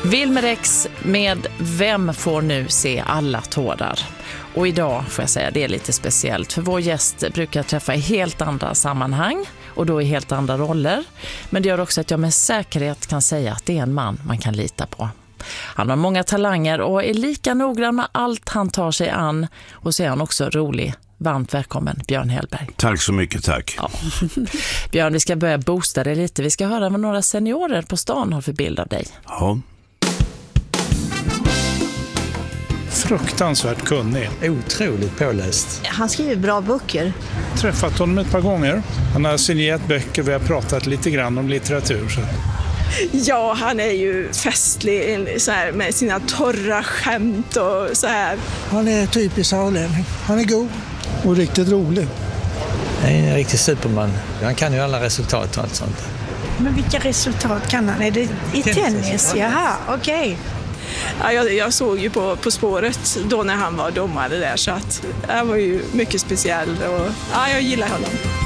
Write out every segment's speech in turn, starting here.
Wilmer X med Vem får nu se alla tårar? Och idag får jag säga det är lite speciellt, för vår gäst brukar jag träffa i helt andra sammanhang och då i helt andra roller. Men det gör också att jag med säkerhet kan säga att det är en man man kan lita på. Han har många talanger och är lika noggrann med allt han tar sig an, och så är han också rolig. Varmt välkommen, Björn Hellberg. Tack så mycket, tack. Ja. Björn, vi ska börja boosta dig lite. Vi ska höra vad några seniorer på stan har för bild av dig. Ja. Fruktansvärt kunnig. Otroligt påläst. Han skriver bra böcker. Träffat honom ett par gånger. Han har signerat böcker, vi har pratat lite grann om litteratur. Så. Ja, han är ju festlig så här, med sina torra skämt och så här. Han är typisk hallänning. Han är god och riktigt rolig. Han är en riktig superman. Han kan ju alla resultat och allt sånt. Men vilka resultat kan han? Är det i tennis? Jaha, okej. Ja, jag såg ju på spåret då när han var domare där, så att han var ju mycket speciell och ja, jag gillar honom.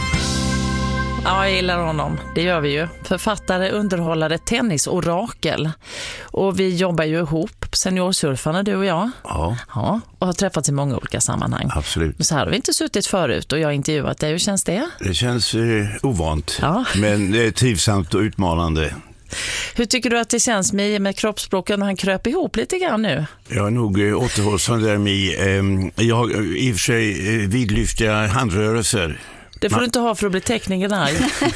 Ja, jag gillar honom. Det gör vi ju. Författare, underhållare, tennisorakel. Och vi jobbar ju ihop, seniorsurfarna, du och jag. Ja. Ja, och har träffats i många olika sammanhang. Absolut. Men så här har vi inte suttit förut och jag har intervjuat dig. Hur känns det? Det känns ovant, Ja. men det är trivsamt och utmanande. Hur tycker du att det känns med kroppsspråken när han kröp ihop lite grann nu? Jag är nog återhållsam där med. Jag har i och för sig vidlyftiga handrörelser. Det får du inte ha för att bli tekniker där.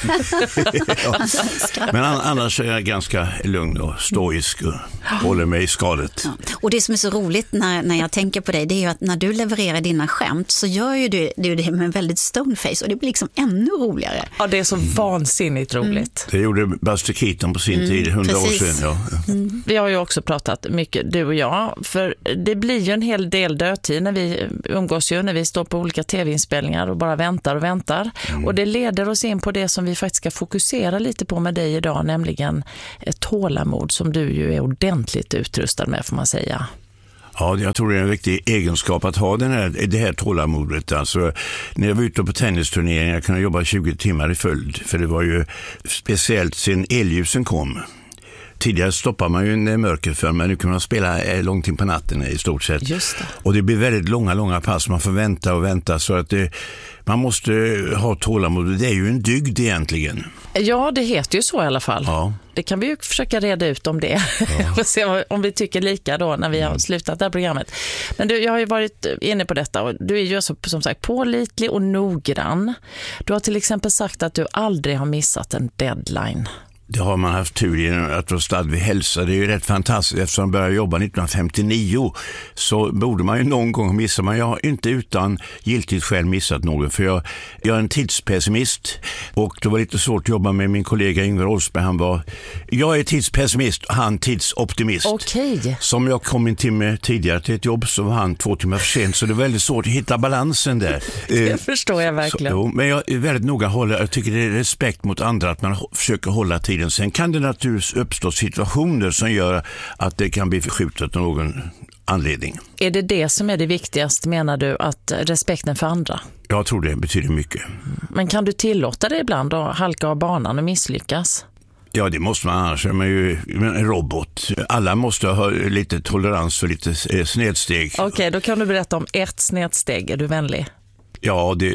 Ja. Men annars är jag ganska lugn och stoisk och håller mig i skalet. Ja. Och det som är så roligt när jag tänker på dig, det är ju att när du levererar dina skämt så gör ju du det med en väldigt stoneface och det blir liksom ännu roligare. Ja, det är så vansinnigt roligt. Det gjorde Buster Keaton på sin tid, 100 precis. år sedan. Ja. Vi har ju också pratat mycket, du och jag, för det blir ju en hel del dödtid när vi umgås ju, när vi står på olika tv-inspelningar och bara väntar och väntar. Och det leder oss in på det som vi faktiskt ska fokusera lite på med dig idag, nämligen ett tålamod som du ju är ordentligt utrustad med, får man säga. Ja, jag tror det är en viktig egenskap att ha det här tålamodet. Alltså, när jag var ute på tennisturneringar jag kunde jobba 20 timmar i följd, för det var ju speciellt sen elljusen kom. Tidigare stoppar man ju en mörker för, men nu kan man spela långt in på natten i stort sett. Just det. Och det blir väldigt långa pass, man får vänta och vänta, så att man måste ha tålamod. Det är ju en dygd egentligen. Ja, det heter ju så i alla fall. Ja. Det kan vi ju försöka reda ut om det. Ja. Och se om vi tycker lika då när vi har slutat det här programmet. Men du, jag har ju varit inne på detta och du är ju som sagt pålitlig och noggrann. Du har till exempel sagt att du aldrig har missat en deadline. Det har man haft tur i att vara stad vid hälsa. Det är ju rätt fantastiskt. Eftersom jag började jobba 1959 så borde man ju någon gång missa. Men jag har inte utan giltigt skäl missat något. För jag är en tidspessimist. Och det var lite svårt att jobba med min kollega Ingvar Oldsberg. Jag är tidspessimist och han tidsoptimist. Okej. Som jag kom en timme tidigare till ett jobb så var han 2 timmar för sent. Så det är väldigt svårt att hitta balansen där. Det förstår jag verkligen. Men jag är väldigt noga jag tycker det är respekt mot andra att man försöker hålla tiden. Sen kan det naturligtvis uppstå situationer som gör att det kan bli förskjutet av någon anledning. Är det som är det viktigaste, menar du, att respekten för andra? Jag tror det betyder mycket. Men kan du tillåta det ibland att halka av banan och misslyckas? Ja, det måste man, annars är man ju en robot. Alla måste ha lite tolerans och lite snedsteg. Okej, då kan du berätta om ett snedsteg. Är du vänlig? Ja, det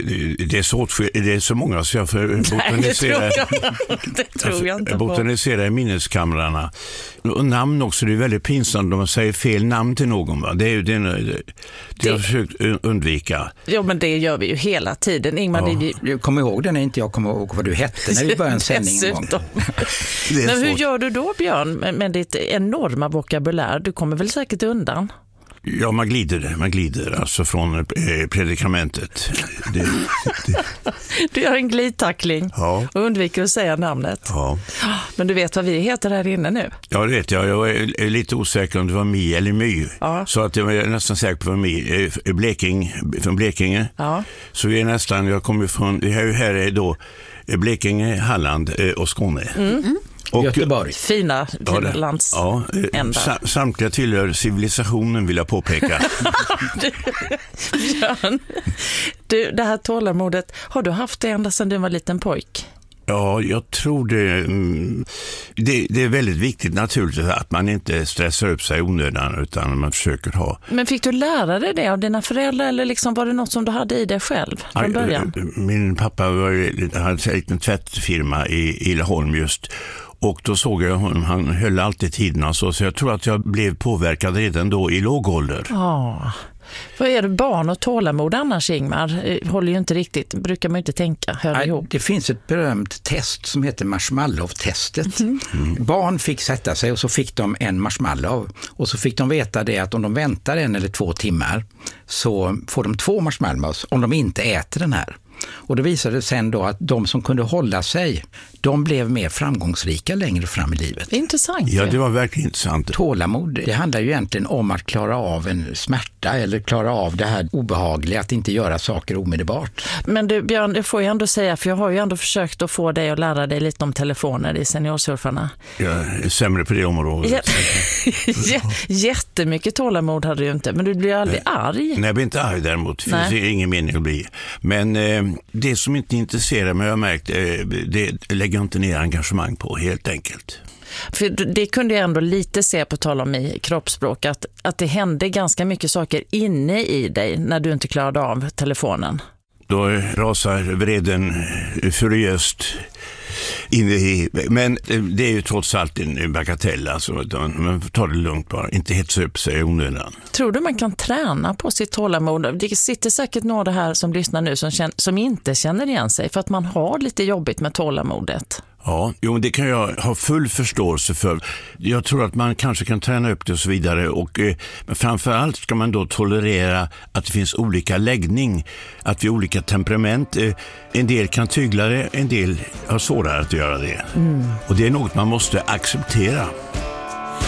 är så många så jag får botanisera i minneskamrarna. Och namn också, det är väldigt pinsamt om man säger fel namn till någon. Va? Det har jag försökt undvika. Jo, men det gör vi ju hela tiden. Ingmar, Jag kommer ihåg det när inte jag kommer ihåg vad du hette när vi började en sändning en gång. Men hur gör du då, Björn, med ditt enorma vokabulär? Du kommer väl säkert undan? Ja, man glider alltså från predikamentet. Du gör en glidtackling och undviker att säga namnet. Ja. Men du vet vad vi heter här inne nu? Ja, det vet jag. Jag är lite osäker om det var Mi eller My. Ja. Så att jag är nästan säker på My. Från Blekinge. Ja. Så vi är nästan, jag kommer från, här är då Blekinge, Halland och Skåne. Mm. Och Göteborg. Fina ändar. Samtliga tillhör civilisationen, vill jag påpeka. Björn, det här tålamodet, har du haft det ända sedan du var liten pojk? Ja, jag tror det är väldigt viktigt naturligtvis att man inte stressar upp sig onödan utan man försöker ha. Men fick du lära dig det av dina föräldrar eller liksom var det något som du hade i dig själv från början? Min pappa hade en liten tvättfirma i Laholm just. Och då såg jag honom, han höll alltid tiderna så jag tror att jag blev påverkad redan då i låg ålder. Ja. Vad är det, barn och tålamod annars, Ingmar? Håller ju inte riktigt, brukar man ju inte tänka, hör ihop. Det finns ett berömt test som heter marshmallow-testet. Barn fick sätta sig och så fick de en marshmallow och så fick de veta det att om de väntar 1 eller 2 timmar så får de 2 marshmallows om de inte äter den här. Och det visade sen då att de som kunde hålla sig, de blev mer framgångsrika längre fram i livet. Intressant. Ja, det var verkligen intressant. Tålamod, det handlar ju egentligen om att klara av en smärta eller klara av det här obehagliga, att inte göra saker omedelbart. Men du Björn, det får jag ändå säga, för jag har ju ändå försökt att få dig att lära dig lite om telefoner i Seniorsurfarna. Jag är sämre på det området. Jättemycket tålamod hade du inte, men du blir aldrig arg. Nej, jag blir inte arg däremot. Det finns ingen mening att bli. Men det som inte intresserar mig, jag har märkt, det lägger jag inte ner engagemang på, helt enkelt. För det kunde jag ändå lite se på tal om i kroppsspråk, att det hände ganska mycket saker inne i dig när du inte klarade av telefonen. Då rasar vreden furiöst in i, men det är ju trots allt en bagatell, alltså man får ta det lugnt bara, inte hetsa upp sig onödan. Tror du man kan träna på sitt tålamod? Det sitter säkert några här som lyssnar nu som inte känner igen sig för att man har lite jobbigt med tålamodet. Ja, det kan jag ha full förståelse för. Jag tror att man kanske kan träna upp det och så vidare. Men framförallt ska man då tolerera att det finns olika läggning. Att vi har olika temperament. En del kan tygla det, en del har svårare att göra det. Och det är något man måste acceptera.